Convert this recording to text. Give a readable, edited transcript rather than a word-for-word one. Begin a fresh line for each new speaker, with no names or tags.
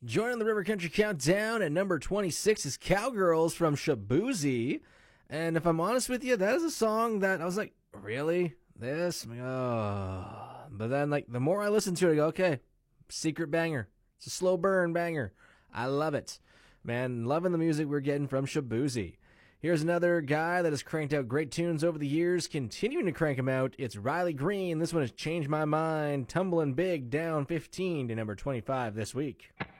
Joining the River Country Countdown at number 26 is Cowgirls from Shaboozey. And if I'm honest with you, that is a song that I was like, really? This? Oh. But then, like, the more I listen to it, I go, okay, secret banger. It's a slow burn banger. I love it. Man, loving the music we're getting from Shaboozey. Here's another guy that has cranked out great tunes over the years, continuing to crank them out. It's Riley Green. This one has changed my mind. Tumbling big, down 15 to number 25 this week.